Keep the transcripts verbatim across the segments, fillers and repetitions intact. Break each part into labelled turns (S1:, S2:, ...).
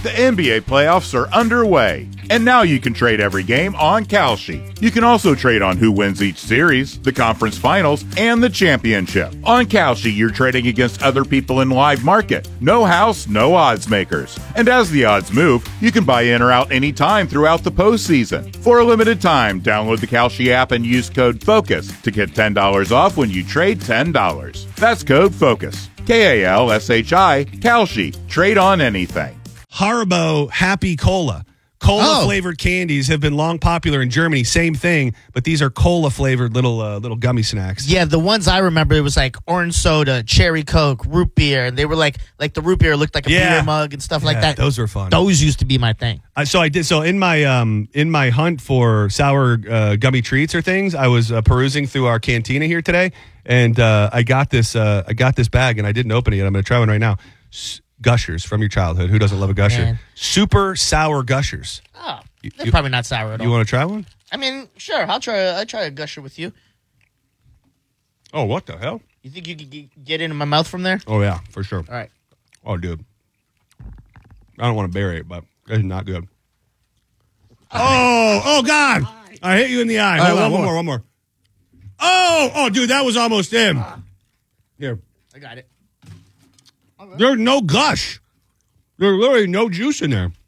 S1: The N B A playoffs are underway, and now you can trade every game on Kalshi. You can also trade on who wins each series, the conference finals, and the championship. On Kalshi, you're trading against other people in live market. No house, no odds makers. And as the odds move, you can buy in or out anytime throughout the postseason. For a limited time, download the Kalshi app and use code FOCUS to get ten dollars off when you trade ten dollars. That's code FOCUS. K A L S H I, Kalshi. Trade on anything.
S2: Haribo Happy Cola. Cola-flavored oh. candies have been long popular in Germany. Same thing, but these are cola-flavored little uh, little gummy snacks.
S3: Yeah, the ones I remember, it was like orange soda, cherry Coke, root beer. And they were like, like the root beer looked like a yeah. beer mug and stuff yeah, like that.
S2: Those were fun.
S3: Those used to be my thing.
S2: Uh, so I did. So in my um in my hunt for sour uh, gummy treats or things, I was uh, perusing through our cantina here today, and uh, I got this uh, I got this bag, and I didn't open it yet. I'm going to try one right now. S- Gushers from your childhood. Who doesn't love a Gusher?
S3: Man.
S2: Super sour Gushers.
S3: Oh, they're you, probably not sour at all.
S2: You want to try one?
S3: I mean, sure. I'll try. I'll try a Gusher with you.
S2: Oh, what the hell?
S3: You think you could get into my mouth from there?
S2: Oh yeah, for sure.
S3: All right.
S2: Oh, dude. I don't want to bury it, but it's not good. Oh, oh God! I hit you in the eye. Hold right, on, one more. one more, one more. Oh, oh, dude, that was almost in. Here,
S3: I got it.
S2: There's no gush. There's literally no juice in there.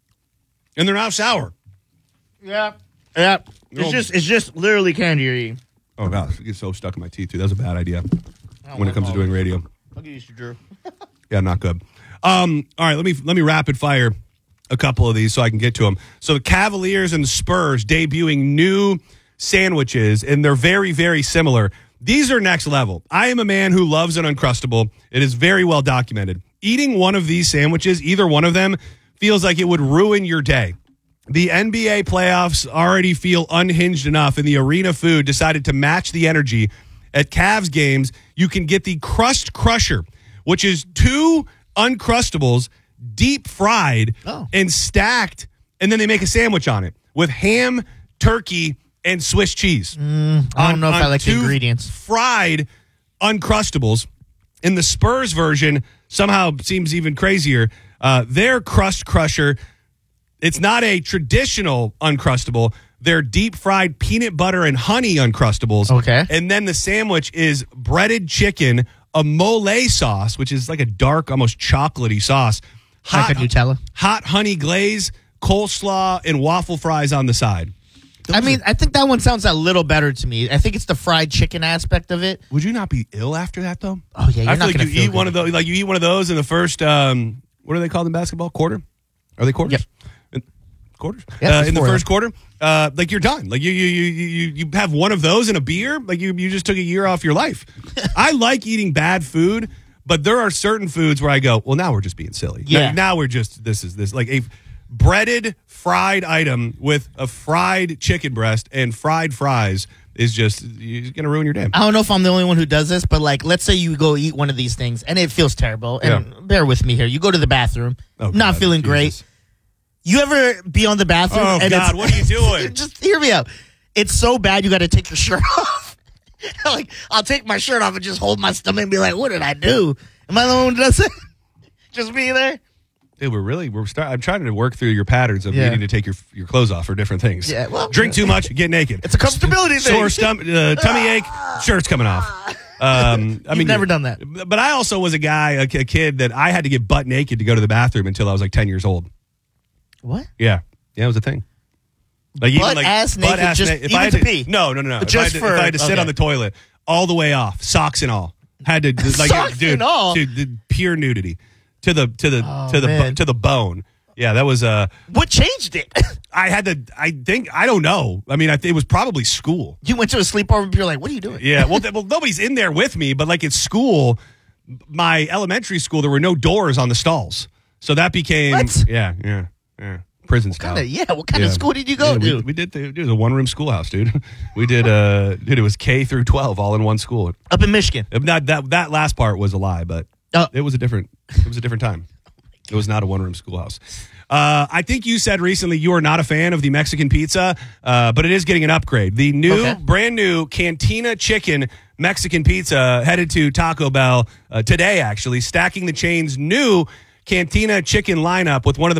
S2: And they're not sour.
S3: Yeah. Yeah. It's no. just it's just literally candy you're eating.
S2: Oh, gosh. It gets so stuck in my teeth, too. That's a bad idea when it comes to doing radio.
S3: I'll get used to Drew.
S2: Yeah, not good. Um, all right, let me let me rapid fire a couple of these so I can get to them. So the Cavaliers and the Spurs debuting new sandwiches, and they're very, very similar. These are next level. I am a man who loves an Uncrustable. It is very well documented. Eating one of these sandwiches, either one of them, feels like it would ruin your day. The N B A playoffs already feel unhinged enough, and the Arena Food decided to match the energy. At Cavs games, you can get the Crust Crusher, which is two Uncrustables deep fried
S3: oh.
S2: and stacked, and then they make a sandwich on it with ham, turkey, and Swiss cheese.
S3: Mm, I don't on, know if I like the ingredients.
S2: Fried Uncrustables. In the Spurs version, somehow seems even crazier. Uh, their Crust Crusher, it's not a traditional Uncrustable. They're deep fried peanut butter and honey Uncrustables.
S3: Okay.
S2: And then the sandwich is breaded chicken, a mole sauce, which is like a dark, almost chocolatey sauce.
S3: Hot, like a Nutella.
S2: Hot honey glaze, coleslaw, and waffle fries on the side. Those
S3: I mean,
S2: are,
S3: I think that one sounds a little better to me. I think it's the fried chicken aspect of it.
S2: Would you not be ill after that, though?
S3: Oh, yeah, you're
S2: I
S3: not
S2: feel like you
S3: feel
S2: eat
S3: good.
S2: one of those, like you eat one of those in the first, um, what are they called in basketball? Quarter? Are they quarters?
S3: Yep.
S2: Quarters?
S3: Yep,
S2: uh, in the
S3: four,
S2: first
S3: yeah.
S2: quarter, uh, like you're done. Like you, you, you, you, you have one of those and a beer. Like you, you just took a year off your life. I like eating bad food, but there are certain foods where I go, well, now we're just being silly.
S3: Yeah.
S2: Now, now we're just, this is this, like a breaded fried item with a fried chicken breast and fried fries is just, you're going to ruin your day.
S3: I don't know if I'm the only one who does this, but like, let's say you go eat one of these things and it feels terrible. And
S2: Yeah.
S3: bear with me here. You go to the bathroom,
S2: Oh,
S3: not
S2: God,
S3: feeling
S2: Jesus.
S3: great. You ever be on the bathroom?
S2: Oh,
S3: and
S2: God,
S3: it's,
S2: what are you doing?
S3: Just hear me out. It's so bad you got to take your shirt off. Like, I'll take my shirt off and just hold my stomach and be like, what did I do? Am I the one who does it? Just me there?
S2: Dude, we're really, we're start, I'm trying to work through your patterns of
S3: Yeah.
S2: needing to take your your clothes off for different things.
S3: Yeah, well,
S2: Drink too much, get naked.
S3: It's a comfortability thing.
S2: Sore stomach, uh, tummy ache, shirt's coming off. Um, I
S3: You've
S2: mean,
S3: never done that.
S2: But I also was a guy, a, a kid that I had to get butt naked to go to the bathroom until I was like ten years old.
S3: What?
S2: Yeah. Yeah, it was a thing. Like
S3: Butt ass naked, just
S2: if
S3: even
S2: I had
S3: to
S2: to
S3: pee?
S2: No, no, no, no. If, I
S3: Just
S2: had to,
S3: for-
S2: if I had to sit
S3: okay.
S2: on the toilet all the way off, socks and all, had to like
S3: Socks
S2: dude,
S3: and all?
S2: dude, the pure nudity to the to the
S3: Oh,
S2: to the bo-
S3: man.
S2: to the bone. Yeah, that was uh
S3: What changed it?
S2: I had to. I think I don't know. I mean, I think it was probably school.
S3: You went to a sleepover and you're like, what are you doing?
S2: Yeah. Well, th- well, nobody's in there with me, but like at school, my elementary school, there were no doors on the stalls, so that became
S3: What?
S2: yeah, yeah, yeah, prison style.
S3: Kinda, yeah, what kind
S2: Yeah.
S3: of school did you go
S2: Yeah,
S3: to?
S2: we, we did. The, it was a one room schoolhouse, dude. We did. Uh, dude, it was K through twelve, all in one school.
S3: Up in Michigan.
S2: Not that that last part was a lie, but
S3: Oh.
S2: it was a different. It was a different time. It was not a one room schoolhouse. Uh, I think you said recently you are not a fan of the Mexican pizza, uh, but it is getting an upgrade. The new,
S3: Okay.
S2: brand new Cantina Chicken Mexican pizza headed to Taco Bell uh, today, actually, stacking the chain's new Cantina Chicken lineup with one of the